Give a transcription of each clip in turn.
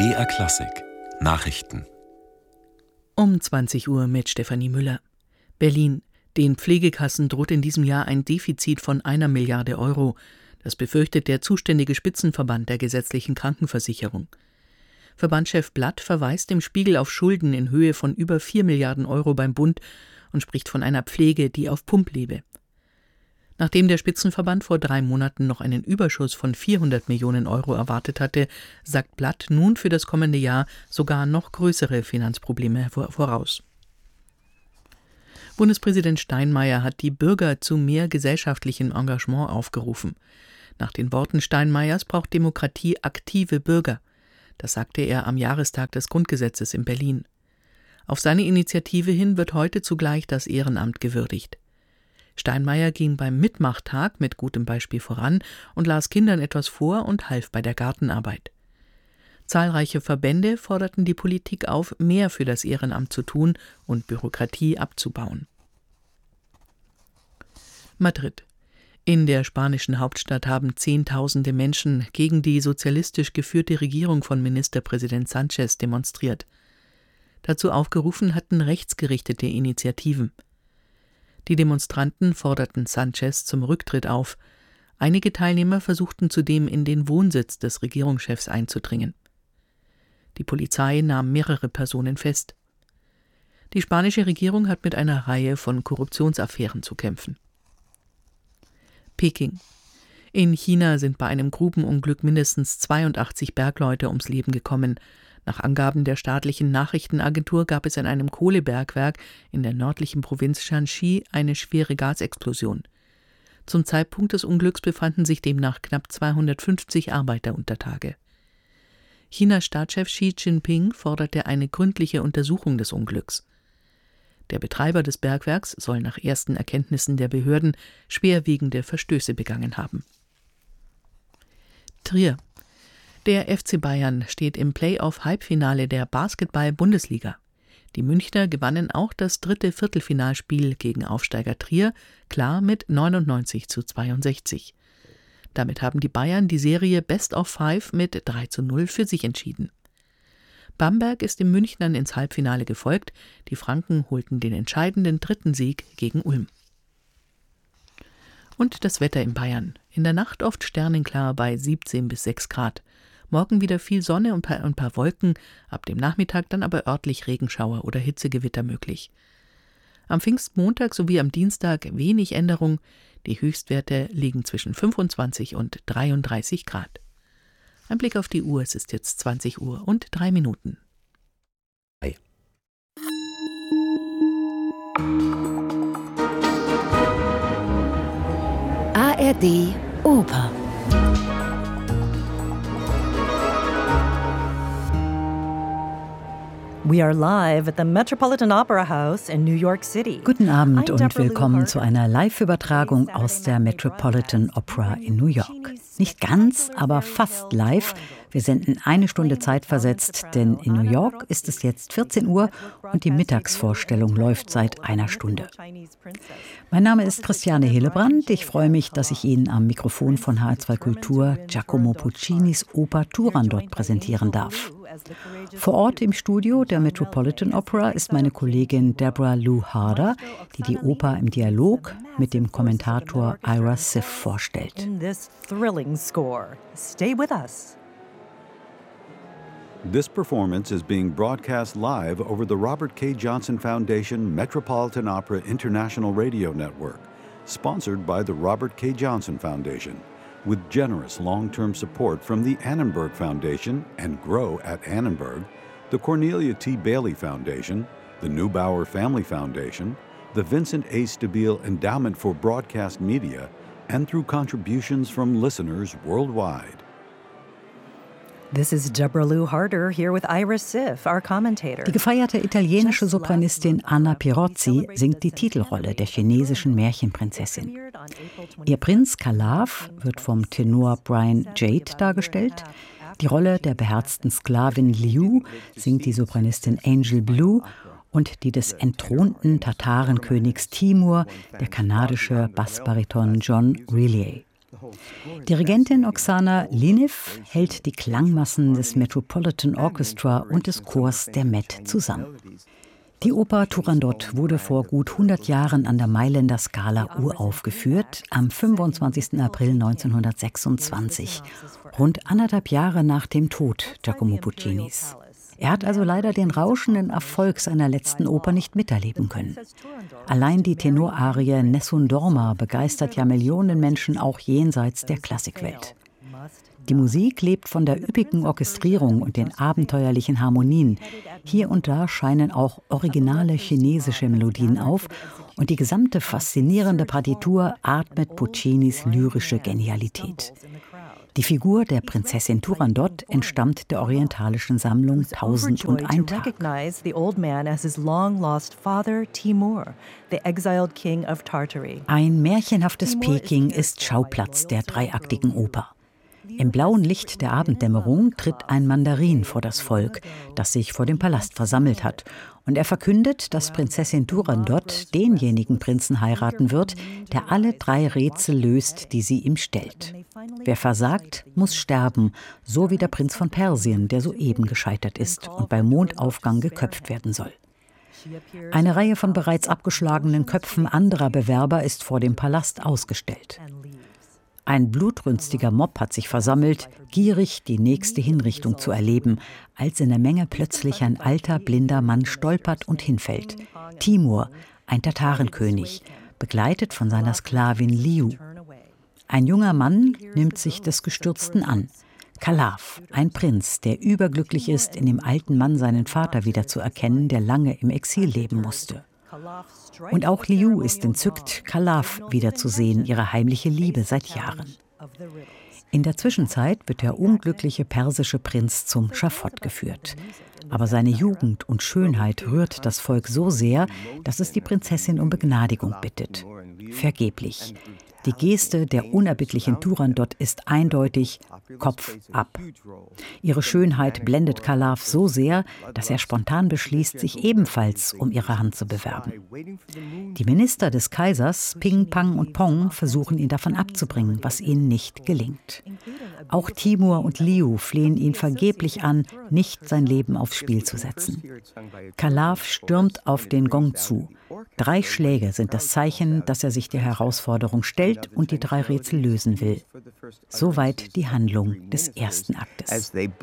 BR Klassik Nachrichten Um 20 Uhr mit Stefanie Müller. Berlin. Den Pflegekassen droht in diesem Jahr ein Defizit von 1 Milliarde Euro. Das befürchtet der zuständige Spitzenverband der gesetzlichen Krankenversicherung. Verbandschef Blatt verweist im Spiegel auf Schulden in Höhe von über 4 Milliarden Euro beim Bund und spricht von einer Pflege, die auf Pump lebe. Nachdem der Spitzenverband vor 3 Monaten noch einen Überschuss von 400 Millionen Euro erwartet hatte, sagt Blatt nun für das kommende Jahr sogar noch größere Finanzprobleme voraus. Bundespräsident Steinmeier hat die Bürger zu mehr gesellschaftlichem Engagement aufgerufen. Nach den Worten Steinmeiers braucht Demokratie aktive Bürger. Das sagte er am Jahrestag des Grundgesetzes in Berlin. Auf seine Initiative hin wird heute zugleich das Ehrenamt gewürdigt. Steinmeier ging beim Mitmachtag mit gutem Beispiel voran und las Kindern etwas vor und half bei der Gartenarbeit. Zahlreiche Verbände forderten die Politik auf, mehr für das Ehrenamt zu tun und Bürokratie abzubauen. Madrid. In der spanischen Hauptstadt haben Zehntausende Menschen gegen die sozialistisch geführte Regierung von Ministerpräsident Sánchez demonstriert. Dazu aufgerufen hatten rechtsgerichtete Initiativen. Die Demonstranten forderten Sánchez zum Rücktritt auf. Einige Teilnehmer versuchten zudem, in den Wohnsitz des Regierungschefs einzudringen. Die Polizei nahm mehrere Personen fest. Die spanische Regierung hat mit einer Reihe von Korruptionsaffären zu kämpfen. Peking. In China sind bei einem Grubenunglück mindestens 82 Bergleute ums Leben gekommen. Nach Angaben der staatlichen Nachrichtenagentur gab es an einem Kohlebergwerk in der nördlichen Provinz Shanxi eine schwere Gasexplosion. Zum Zeitpunkt des Unglücks befanden sich demnach knapp 250 Arbeiter unter Tage. Chinas Staatschef Xi Jinping forderte eine gründliche Untersuchung des Unglücks. Der Betreiber des Bergwerks soll nach ersten Erkenntnissen der Behörden schwerwiegende Verstöße begangen haben. Trier. Der FC Bayern steht im Playoff-Halbfinale der Basketball-Bundesliga. Die Münchner gewannen auch das 3. Viertelfinalspiel gegen Aufsteiger Trier, klar mit 99:62. Damit haben die Bayern die Serie Best of 5 mit 3:0 für sich entschieden. Bamberg ist den Münchnern ins Halbfinale gefolgt. Die Franken holten den entscheidenden 3. Sieg gegen Ulm. Und das Wetter in Bayern. In der Nacht oft sternenklar bei 17 bis 6 Grad. Morgen wieder viel Sonne und ein paar Wolken, ab dem Nachmittag dann aber örtlich Regenschauer oder Hitzegewitter möglich. Am Pfingstmontag sowie am Dienstag wenig Änderung. Die Höchstwerte liegen zwischen 25 und 33 Grad. Ein Blick auf die Uhr, es ist jetzt 20 Uhr und 3 Minuten. ARD Oper. We are live at the Metropolitan Opera House in New York City. Guten Abend und willkommen zu einer Live-Übertragung aus der Metropolitan Opera in New York. Nicht ganz, aber fast live. Wir senden 1 Stunde zeitversetzt, denn in New York ist es jetzt 14 Uhr und die Mittagsvorstellung läuft seit 1 Stunde. Mein Name ist Christiane Hillebrand. Ich freue mich, dass ich Ihnen am Mikrofon von HR2 Kultur Giacomo Puccinis Oper Turandot präsentieren darf. Vor Ort im Studio der Metropolitan Opera ist meine Kollegin Deborah Lou Harder, die die Oper im Dialog mit dem Kommentator Ira Sif vorstellt. This performance is being broadcast live over the Robert K. Johnson Foundation Metropolitan Opera International Radio Network, sponsored by the Robert K. Johnson Foundation, with generous long-term support from the Annenberg Foundation and Grow at Annenberg, the Cornelia T. Bailey Foundation, the Neubauer Family Foundation, the Vincent A. Stabile Endowment for Broadcast Media, and through contributions from listeners worldwide. This is Deborah Lou Harder here with Ira Sif, our commentator. Die gefeierte italienische Sopranistin Anna Pirozzi singt die Titelrolle der chinesischen Märchenprinzessin. Ihr Prinz Kalav wird vom Tenor Brian Jade dargestellt. Die Rolle der beherzten Sklavin Liu singt die Sopranistin Angel Blue und die des entthronten Tatarenkönigs Timur, der kanadische Bassbariton John Riley. Dirigentin Oksana Liniv hält die Klangmassen des Metropolitan Orchestra und des Chors der Met zusammen. Die Oper Turandot wurde vor gut 100 Jahren an der Mailänder Scala uraufgeführt, am 25. April 1926, rund 1,5 Jahre nach dem Tod Giacomo Puccinis. Er hat also leider den rauschenden Erfolg seiner letzten Oper nicht miterleben können. Allein die Tenorarie Nessun Dorma begeistert ja Millionen Menschen auch jenseits der Klassikwelt. Die Musik lebt von der üppigen Orchestrierung und den abenteuerlichen Harmonien. Hier und da scheinen auch originale chinesische Melodien auf und die gesamte faszinierende Partitur atmet Puccinis lyrische Genialität. Die Figur der Prinzessin Turandot entstammt der orientalischen Sammlung 1001 Tag. Ein märchenhaftes Peking ist Schauplatz der dreiaktigen Oper. Im blauen Licht der Abenddämmerung tritt ein Mandarin vor das Volk, das sich vor dem Palast versammelt hat. Und er verkündet, dass Prinzessin Turandot denjenigen Prinzen heiraten wird, der alle 3 Rätsel löst, die sie ihm stellt. Wer versagt, muss sterben, so wie der Prinz von Persien, der soeben gescheitert ist und bei Mondaufgang geköpft werden soll. Eine Reihe von bereits abgeschlagenen Köpfen anderer Bewerber ist vor dem Palast ausgestellt. Ein blutrünstiger Mob hat sich versammelt, gierig die nächste Hinrichtung zu erleben, als in der Menge plötzlich ein alter, blinder Mann stolpert und hinfällt. Timur, ein Tatarenkönig, begleitet von seiner Sklavin Liu. Ein junger Mann nimmt sich des Gestürzten an. Kalaf, ein Prinz, der überglücklich ist, in dem alten Mann seinen Vater wiederzuerkennen, der lange im Exil leben musste. Und auch Liu ist entzückt, Kalaf wiederzusehen, ihre heimliche Liebe seit Jahren. In der Zwischenzeit wird der unglückliche persische Prinz zum Schafott geführt. Aber seine Jugend und Schönheit rührt das Volk so sehr, dass es die Prinzessin um Begnadigung bittet. Vergeblich. Die Geste der unerbittlichen Turandot ist eindeutig Kopf ab. Ihre Schönheit blendet Kalaf so sehr, dass er spontan beschließt, sich ebenfalls um ihre Hand zu bewerben. Die Minister des Kaisers, Ping, Pang und Pong, versuchen ihn davon abzubringen, was ihnen nicht gelingt. Auch Timur und Liu flehen ihn vergeblich an, nicht sein Leben aufs Spiel zu setzen. Kalaf stürmt auf den Gong zu. 3 Schläge sind das Zeichen, dass er sich der Herausforderung stellt und die 3 Rätsel lösen will. Soweit die Handlung des ersten Aktes. They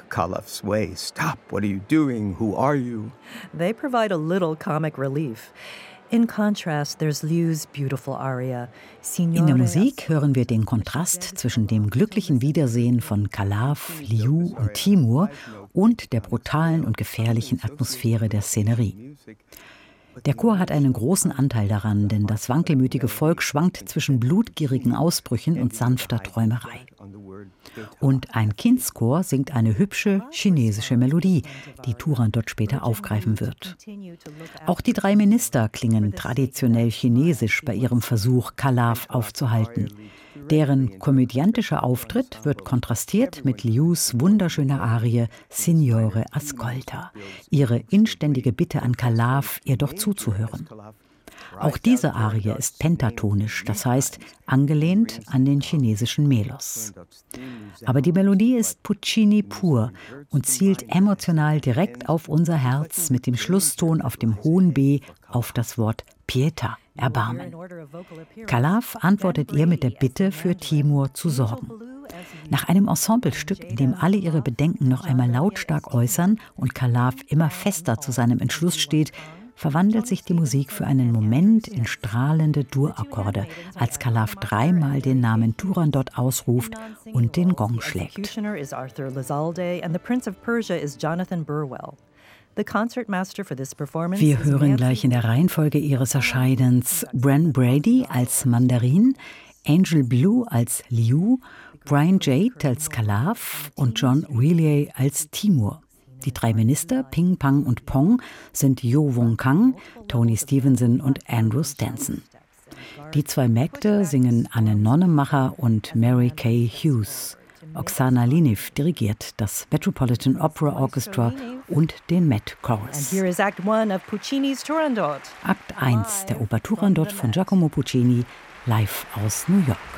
provide a little comic relief. In contrast, there's Liu's beautiful aria. In der Musik hören wir den Kontrast zwischen dem glücklichen Wiedersehen von Kalaf, Liu und Timur und der brutalen und gefährlichen Atmosphäre der Szenerie. Der Chor hat einen großen Anteil daran, denn das wankelmütige Volk schwankt zwischen blutgierigen Ausbrüchen und sanfter Träumerei. Und ein Kindschor singt eine hübsche chinesische Melodie, die Turandot später aufgreifen wird. Auch die 3 Minister klingen traditionell chinesisch bei ihrem Versuch, Kalaf aufzuhalten. Deren komödiantischer Auftritt wird kontrastiert mit Lius wunderschöner Arie Signore Ascolta, ihre inständige Bitte an Kalaf, ihr doch zuzuhören. Auch diese Arie ist pentatonisch, das heißt angelehnt an den chinesischen Melos. Aber die Melodie ist Puccini pur und zielt emotional direkt auf unser Herz mit dem Schlusston auf dem hohen B auf das Wort Pietà, Erbarmen. Kalaf antwortet ihr mit der Bitte, für Timur zu sorgen. Nach einem Ensemblestück, in dem alle ihre Bedenken noch einmal lautstark äußern und Kalaf immer fester zu seinem Entschluss steht, verwandelt sich die Musik für einen Moment in strahlende Dur-Akkorde, als Kalaf 3-mal den Namen Turandot ausruft und den Gong schlägt. Wir hören gleich in der Reihenfolge ihres Erscheinens Bren Brady als Mandarin, Angel Blue als Liu, Brian Jade als Kalaf und John Wheelier als Timur. Die 3 Minister, Ping, Pang und Pong, sind Jo Wong Kang, Tony Stevenson und Andrew Stanson. Die 2 Mägde singen Anne Nonnemacher und Mary Kay Hughes. Oksana Liniv dirigiert das Metropolitan Opera Orchestra und den Met Chorus. Akt 1 der Oper Turandot von Giacomo Puccini, live aus New York.